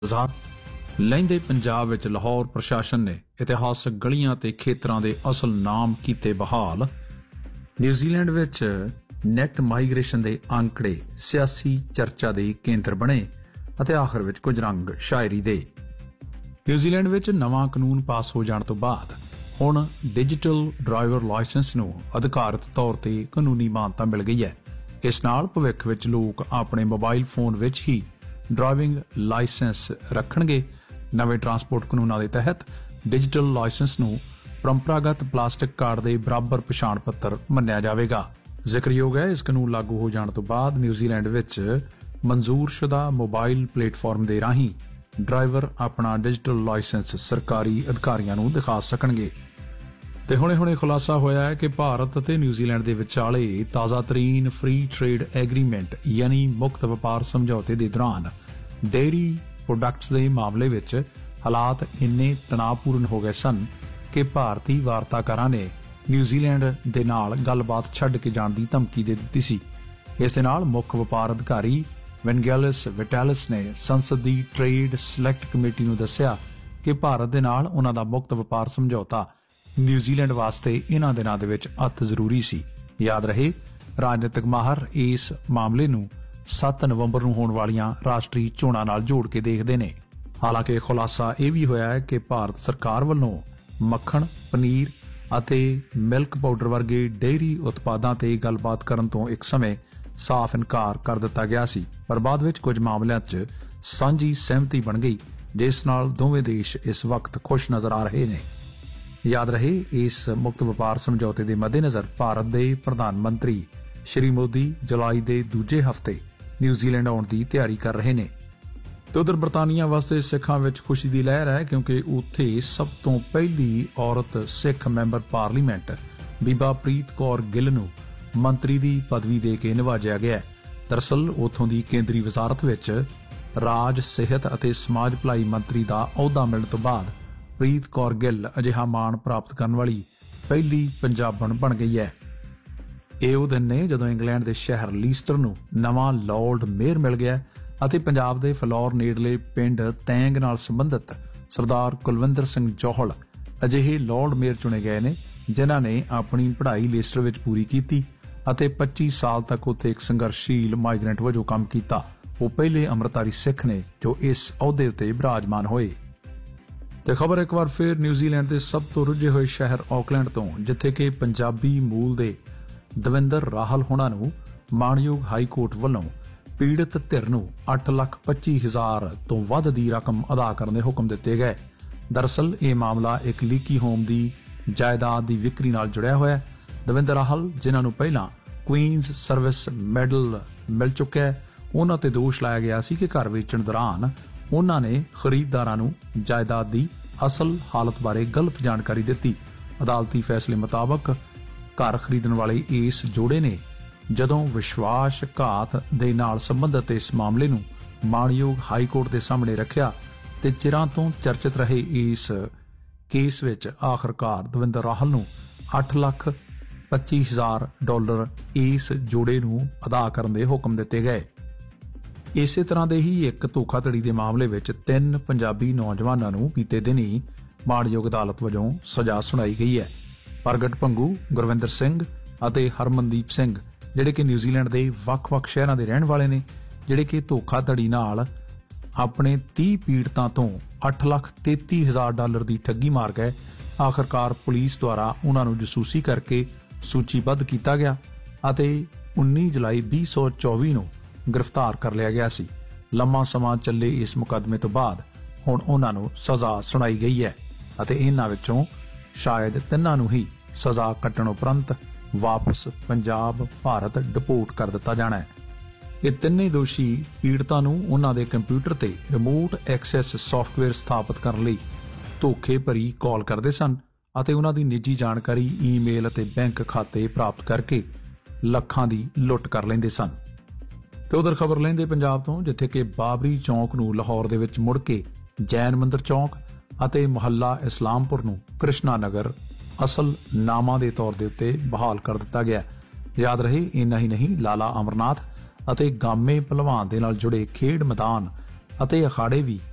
ਲਹਿੰਦੇ ਪੰਜਾਬ ਵਿੱਚ ਲਾਹੌਰ ਪ੍ਰਸ਼ਾਸਨ ਨੇ ਇਤਿਹਾਸਕ ਗਲੀਆਂ ਤੇ ਖੇਤਰਾਂ ਦੇ ਅਸਲ ਨਾਮ ਕੀਤੇ ਬਹਾਲ। ਨਿਊਜ਼ੀਲੈਂਡ ਵਿੱਚ ਨੈਟ ਮਾਈਗ੍ਰੇਸ਼ਨ ਦੇ ਅੰਕੜੇ ਸਿਆਸੀ ਚਰਚਾ ਦੇ ਕੇਂਦਰ ਬਣੇ ਅਤੇ ਆਖਰ ਵਿੱਚ ਕੁਝ ਰੰਗ ਸ਼ਾਇਰੀ ਦੇ। ਨਿਊਜ਼ੀਲੈਂਡ ਵਿੱਚ ਨਵਾਂ ਕਾਨੂੰਨ ਪਾਸ ਹੋ ਜਾਣ ਤੋਂ ਬਾਅਦ ਹੁਣ ਡਿਜੀਟਲ ਡਰਾਈਵਰ ਲਾਇਸੈਂਸ ਨੂੰ ਅਧਿਕਾਰਤ ਤੌਰ ਤੇ ਕਾਨੂੰਨੀ ਮਾਨਤਾ ਮਿਲ ਗਈ ਹੈ। ਇਸ ਨਾਲ ਭਵਿੱਖ ਵਿੱਚ ਲੋਕ ਆਪਣੇ ਮੋਬਾਈਲ ਫੋਨ ਵਿੱਚ ਹੀ ਡਰਾਈਵਿੰਗ ਲਾਇਸੈਂਸ ਰੱਖਣਗੇ। ਨਵੇਂ ਟਰਾਂਸਪੋਰਟ ਕਾਨੂੰਨਾਂ ਦੇ ਤਹਿਤ ਡਿਜੀਟਲ ਲਾਇਸੈਂਸ ਨੂੰ ਪਰੰਪਰਾਗਤ ਪਲਾਸਟਿਕ ਕਾਰਡ ਦੇ ਬਰਾਬਰ ਪਛਾਣ ਪੱਤਰ ਮੰਨਿਆ ਜਾਵੇਗਾ। ਜ਼ਿਕਰਯੋਗ ਹੈ, ਇਸ ਕਾਨੂੰਨ ਲਾਗੂ ਹੋ ਜਾਣ ਤੋਂ ਬਾਅਦ ਨਿਊਜ਼ੀਲੈਂਡ ਵਿੱਚ ਮਨਜ਼ੂਰਸ਼ੁਦਾ ਮੋਬਾਈਲ ਪਲੇਟਫਾਰਮ ਦੇ ਰਾਹੀਂ ਡਰਾਈਵਰ ਆਪਣਾ ਡਿਜੀਟਲ ਲਾਇਸੈਂਸ ਸਰਕਾਰੀ ਅਧਿਕਾਰੀਆਂ ਨੂੰ ਦਿਖਾ ਸਕਣਗੇ। ਤੇ ਹੁਣੇ ਖੁਲਾਸਾ ਹੋਇਆ ਹੈ ਕਿ ਭਾਰਤ ਅਤੇ ਨਿਊਜ਼ੀਲੈਂਡ ਦੇ ਵਿਚਾਲੇ ਤਾਜ਼ਾਤਰੀਨ ਫ੍ਰੀ ਟ੍ਰੇਡ ਐਗਰੀਮੈਂਟ ਯਾਨੀ ਮੁਕਤ ਵਪਾਰ ਸਮਝੌਤੇ ਦੇ ਦੌਰਾਨ ਡੇਅਰੀ ਪ੍ਰੋਡਕਟਸ ਦੇ ਮਾਮਲੇ ਵਿੱਚ ਹਾਲਾਤ ਇੰਨੇ ਤਣਾਅਪੂਰਨ ਹੋ ਗਏ ਸਨ ਕਿ ਭਾਰਤੀ ਵਾਰਤਾਕਾਰਾਂ ਨੇ ਨਿਊਜ਼ੀਲੈਂਡ ਦੇ ਨਾਲ ਗੱਲਬਾਤ ਛੱਡ ਕੇ ਜਾਣ ਦੀ ਧਮਕੀ ਦੇ ਦਿੱਤੀ ਸੀ। ਇਸ ਦੇ ਨਾਲ ਮੁੱਖ ਵਪਾਰ ਅਧਿਕਾਰੀ ਵੈਨਗੇਲਸ ਵਿਟਾਲਿਸ ਨੇ ਸੰਸਦ ਦੀ ਟ੍ਰੇਡ ਸਿਲੈਕਟ ਕਮੇਟੀ ਨੂੰ ਦੱਸਿਆ ਕਿ ਭਾਰਤ ਦੇ ਨਾਲ ਉਹਨਾਂ ਦਾ ਮੁਕਤ ਵਪਾਰ ਸਮਝੌਤਾ ਨਿਊਜ਼ੀਲੈਂਡ ਵਾਸਤੇ ਇਹਨਾਂ ਦਿਨਾਂ ਦੇ ਵਿੱਚ ਅਤ ਜ਼ਰੂਰੀ ਸੀ। ਯਾਦ ਰਹੇ, ਰਾਜਨੀਤਿਕ ਮਾਹਰ ਇਸ ਮਾਮਲੇ ਨੂੰ 7 ਨਵੰਬਰ ਨੂੰ ਹੋਣ ਵਾਲੀਆਂ ਰਾਸ਼ਟਰੀ ਚੋਣਾਂ ਨਾਲ ਜੋੜ ਕੇ ਦੇਖਦੇ ਨੇ। ਹਾਲਾਂਕਿ ਖੁਲਾਸਾ ਇਹ ਵੀ ਹੋਇਆ ਹੈ ਕਿ ਭਾਰਤ ਸਰਕਾਰ ਵੱਲੋਂ ਮੱਖਣ, ਪਨੀਰ ਅਤੇ ਮਿਲਕ ਪਾਊਡਰ ਵਰਗੇ ਡੇਅਰੀ ਉਤਪਾਦਾਂ ਤੇ ਗੱਲਬਾਤ ਕਰਨ ਤੋਂ ਇੱਕ ਸਮੇਂ ਸਾਫ਼ ਇਨਕਾਰ ਕਰ ਦਿੱਤਾ ਗਿਆ ਸੀ, ਪਰ ਬਾਅਦ ਵਿੱਚ ਕੁਝ ਮਾਮਲਿਆਂ 'ਚ ਸਾਂਝੀ ਸਹਿਮਤੀ ਬਣ ਗਈ, ਜਿਸ ਨਾਲ ਦੋਵੇਂ ਦੇਸ਼ ਇਸ ਵਕਤ ਖੁਸ਼ ਨਜ਼ਰ ਆ ਰਹੇ ਨੇ। ਯਾਦ ਰਹੇ, ਇਸ ਮੁਕਤ ਵਪਾਰ ਸਮਝੌਤੇ ਦੇ ਮੱਦੇਨਜ਼ਰ ਭਾਰਤ ਦੇ ਪ੍ਰਧਾਨ ਮੰਤਰੀ ਸ਼੍ਰੀ ਮੋਦੀ ਜੁਲਾਈ ਦੇ ਦੂਜੇ ਹਫ਼ਤੇ ਨਿਊਜ਼ੀਲੈਂਡ ਆਉਣ ਦੀ ਤਿਆਰੀ ਕਰ ਰਹੇ ਨੇ। ਤੇ ਉਧਰ ਬਰਤਾਨੀਆ ਵਾਸਤੇ ਸਿੱਖਾਂ ਵਿੱਚ ਖੁਸ਼ੀ ਦੀ ਲਹਿਰ ਹੈ, ਕਿਉਂਕਿ ਉੱਥੇ ਸਭ ਤੋਂ ਪਹਿਲੀ ਔਰਤ ਸਿੱਖ ਮੈਂਬਰ ਪਾਰਲੀਮੈਂਟ ਬੀਬਾ ਪ੍ਰੀਤ ਕੌਰ ਗਿੱਲ ਨੂੰ ਮੰਤਰੀ ਦੀ ਪਦਵੀ ਦੇ ਕੇ ਨਿਵਾਜਿਆ ਗਿਆ। ਦਰਅਸਲ ਉੱਥੋਂ ਦੀ ਕੇਂਦਰੀ ਵਜ਼ਾਰਤ ਵਿੱਚ ਰਾਜ, ਸਿਹਤ ਅਤੇ ਸਮਾਜ ਭਲਾਈ ਮੰਤਰੀ ਦਾ ਅਹੁਦਾ ਮਿਲਣ ਤੋਂ ਬਾਅਦ ਪ੍ਰੀਤ ਕੌਰ ਗਿੱਲ ਅਜਿਹਾ ਮਾਣ ਪ੍ਰਾਪਤ ਕਰਨ ਵਾਲੀ ਪਹਿਲੀ ਪੰਜਾਬਣ ਬਣ ਗਈ ਹੈ। ਇਹ ਉਹ ਦਿਨ ਨੇ ਜਦੋਂ ਇੰਗਲੈਂਡ ਦੇ ਸ਼ਹਿਰ ਲੀਸਟਰ ਨੂੰ ਨਵਾਂ ਲਾਰਡ ਮੇਅਰ ਮਿਲ ਗਿਆ ਅਤੇ ਪੰਜਾਬ ਦੇ ਫਲੌਰ ਨੇੜਲੇ ਪਿੰਡ ਤੈਂਗ ਨਾਲ ਸੰਬੰਧਿਤ ਸਰਦਾਰ ਕੁਲਵਿੰਦਰ ਸਿੰਘ ਜੌਹਲ ਅਜਿਹੇ ਲਾਰਡ ਮੇਅਰ ਚੁਣੇ ਗਏ ਨੇ ਜਿਨ੍ਹਾਂ ਨੇ ਆਪਣੀ ਪੜ੍ਹਾਈ ਲੀਸਟਰ ਵਿੱਚ ਪੂਰੀ ਕੀਤੀ ਅਤੇ 25 ਸਾਲ ਤੱਕ ਉੱਥੇ ਇੱਕ ਸੰਘਰਸ਼ੀਲ ਮਾਈਗ੍ਰੈਂਟ ਵਜੋਂ ਕੰਮ ਕੀਤਾ। ਉਹ ਪਹਿਲੇ ਅੰਮ੍ਰਿਤਧਾਰੀ ਸਿੱਖ ਨੇ ਜੋ ਇਸ ਅਹੁਦੇ ਉੱਤੇ ਬਿਰਾਜਮਾਨ ਹੋਏ। ਤੇ ਖਬਰ ਇੱਕ ਵਾਰ ਫਿਰ ਨਿਊਜ਼ੀਲੈਂਡ ਦੇ ਸਭ ਤੋਂ ਰੁੱਝੇ ਹੋਏ ਸ਼ਹਿਰ ਆਕਲੈਂਡ ਤੋਂ, ਜਿੱਥੇ ਕਿ ਪੰਜਾਬੀ ਮੂਲ ਦੇ ਦਵਿੰਦਰ ਰਾਹਲ ਹੋਣਾ ਨੂੰ ਮਾਣਯੋਗ ਹਾਈ ਕੋਰਟ ਵੱਲੋਂ ਪੀੜਤ ਧਿਰ ਨੂੰ 8,25,000 ਤੋਂ ਵੱਧ ਦੀ ਰਕਮ ਅਦਾ ਕਰਨ ਦੇ ਹੁਕਮ ਦਿੱਤੇ ਗਏ। ਦਰਅਸਲ ਇਹ ਮਾਮਲਾ ਇੱਕ ਲੀਕੀ ਹੋਮ ਦੀ ਜਾਇਦਾਦ ਦੀ ਵਿਕਰੀ ਨਾਲ ਜੁੜਿਆ ਹੋਇਆ ਹੈ। ਦਵਿੰਦਰ ਰਾਹਲ, ਜਿਨ੍ਹਾਂ ਨੂੰ ਪਹਿਲਾਂ ਕੁਈਨਜ਼ ਸਰਵਿਸ ਮੈਡਲ ਮਿਲ ਚੁੱਕਿਆ ਹੈ, ਉਹਨਾਂ ਤੇ ਦੋਸ਼ ਲਾਇਆ ਗਿਆ ਸੀ ਕਿ ਘਰ ਵੇਚਣ ਦੌਰਾਨ ਉਹਨਾਂ ਨੇ ਖਰੀਦਦਾਰਾਂ ਨੂੰ ਜਾਇਦਾਦ ਦੀ ਅਸਲ ਹਾਲਤ ਬਾਰੇ ਗਲਤ ਜਾਣਕਾਰੀ ਦਿੱਤੀ। ਅਦਾਲਤੀ ਫੈਸਲੇ ਮੁਤਾਬਕ ਘਰ ਖਰੀਦਣ ਵਾਲੇ ਇਸ ਜੋੜੇ ਨੇ ਜਦੋਂ ਵਿਸ਼ਵਾਸਘਾਤ ਦੇ ਨਾਲ ਸੰਬੰਧਿਤ ਇਸ ਮਾਮਲੇ ਨੂੰ ਮਾਣਯੋਗ ਹਾਈ ਕੋਰਟ ਦੇ ਸਾਹਮਣੇ ਰੱਖਿਆ ਤੇ ਚਿਰਾਂ ਤੋਂ ਚਰਚਿਤ ਰਹੇ ਇਸ ਕੇਸ ਵਿੱਚ ਆਖਰਕਾਰ ਦਵਿੰਦਰ ਰਾਹਲ ਨੂੰ $8,25,000 ਇਸ ਜੋੜੇ ਨੂੰ ਅਦਾ ਕਰਨ ਦੇ ਹੁਕਮ ਦਿੱਤੇ ਗਏ। ਇਸੇ ਤਰ੍ਹਾਂ ਦੇ ਹੀ ਇੱਕ ਧੋਖਾਧੜੀ ਦੇ ਮਾਮਲੇ ਵਿੱਚ 3 ਪੰਜਾਬੀ ਨੌਜਵਾਨਾਂ ਨੂੰ ਬੀਤੇ ਦਿਨੀ ਮਾਣਯੋਗ ਅਦਾਲਤ ਵਜੋਂ ਸਜ਼ਾ ਸੁਣਾਈ ਗਈ ਹੈ। ਪ੍ਰਗਟ ਭੰਗੂ, ਗੁਰਵਿੰਦਰ ਸਿੰਘ ਅਤੇ ਹਰਮਨਦੀਪ ਸਿੰਘ, ਜਿਹੜੇ ਕਿ ਨਿਊਜ਼ੀਲੈਂਡ ਦੇ ਵੱਖ-ਵੱਖ ਸ਼ਹਿਰਾਂ ਦੇ ਰਹਿਣ ਵਾਲੇ ਨੇ, ਜਿਹੜੇ ਕਿ ਧੋਖਾਧੜੀ ਨਾਲ ਆਪਣੇ 30 ਪੀੜਤਾਂ ਤੋਂ $8,33,000 ਦੀ ਠੱਗੀ ਮਾਰ ਗਏ। ਆਖਰਕਾਰ ਪੁਲਿਸ ਦੁਆਰਾ ਉਹਨਾਂ ਨੂੰ ਜਸੂਸੀ ਕਰਕੇ ਸੂਚੀਬੱਧ ਕੀਤਾ ਗਿਆ ਅਤੇ 19 ਜੁਲਾਈ 2024 ਨੂੰ ਗ੍ਰਿਫਤਾਰ ਕਰ ਲਿਆ ਗਿਆ ਸੀ। ਲੰਮਾ ਸਮਾਂ ਚੱਲੇ ਇਸ ਮੁਕੱਦਮੇ ਤੋਂ ਬਾਅਦ ਹੁਣ ਉਹਨਾਂ ਨੂੰ ਸਜ਼ਾ ਸੁਣਾਈ ਗਈ ਹੈ ਅਤੇ ਇਹਨਾਂ ਵਿੱਚੋਂ ਸ਼ਾਇਦ 3 ਨੂੰ ਹੀ ਸਜ਼ਾ ਕੱਟਣ ਉਪਰੰਤ ਵਾਪਸ ਪੰਜਾਬ, ਭਾਰਤ ਡਿਪੋਰਟ ਕਰ ਦਿੱਤਾ ਜਾਣਾ ਹੈ। ਇਹ ਤਿੰਨੇ ਦੋਸ਼ੀ ਪੀੜਤਾਂ ਨੂੰ ਉਹਨਾਂ ਦੇ ਕੰਪਿਊਟਰ ਤੇ ਰਿਮੋਟ ਐਕਸੈਸ ਸੌਫਟਵੇਅਰ ਸਥਾਪਿਤ ਕਰਨ ਲਈ ਧੋਖੇ ਭਰੀ ਕਾਲ ਕਰਦੇ ਸਨ ਅਤੇ ਉਹਨਾਂ ਦੀ ਨਿੱਜੀ ਜਾਣਕਾਰੀ, ਈਮੇਲ ਅਤੇ ਬੈਂਕ ਖਾਤੇ ਪ੍ਰਾਪਤ ਕਰਕੇ ਲੱਖਾਂ ਦੀ ਲੁੱਟ ਕਰ ਲੈਂਦੇ ਸਨ। ਤੇ ਉਧਰ ਖਬਰ ਲੈਂਦੇ ਪੰਜਾਬ ਤੋਂ, ਜਿੱਥੇ ਕਿ ਬਾਬਰੀ ਚੌਂਕ ਨੂੰ ਲਾਹੌਰ ਦੇ ਵਿੱਚ ਮੁੜ ਕੇ ਜੈਨ ਮੰਦਰ ਚੌਂਕ ਅਤੇ ਮੁਹੱਲਾ ਇਸਲਾਮਪੁਰ ਨੂੰ ਕ੍ਰਿਸ਼ਨਾ ਨਗਰ ਅਸਲ ਨਾਮਾਂ ਦੇ ਤੌਰ ਦੇ ਉੱਤੇ ਬਹਾਲ ਕਰ ਦਿੱਤਾ ਗਿਆ। ਯਾਦ ਰਹੇ, ਇੰਨਾ ਹੀ ਨਹੀਂ, ਲਾਲਾ ਅਮਰਨਾਥ ਅਤੇ ਗਾਮੇ ਭਲਵਾਨ ਦੇ ਨਾਲ ਜੁੜੇ ਖੇਡ ਮੈਦਾਨ ਅਤੇ ਅਖਾੜੇ ਵੀ